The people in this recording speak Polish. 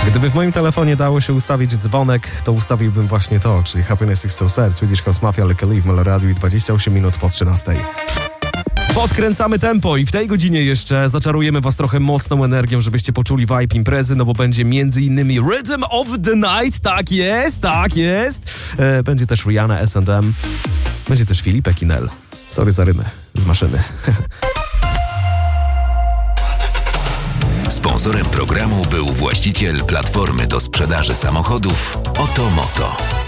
Gdyby w moim telefonie dało się ustawić dzwonek, to ustawiłbym właśnie to, czyli Happiness is so sad, Swedish House Mafia, Like a Leaf, Meloradiu i 28 minut po 13. Podkręcamy tempo i w tej godzinie jeszcze zaczarujemy was trochę mocną energią, żebyście poczuli vibe imprezy, no bo będzie m.in. Rhythm of the Night, tak jest. Będzie też Rihanna, S&M, będzie też Filipek Kinel. Sorry za rymę z maszyny. Sponsorem programu był właściciel platformy do sprzedaży samochodów Otomoto.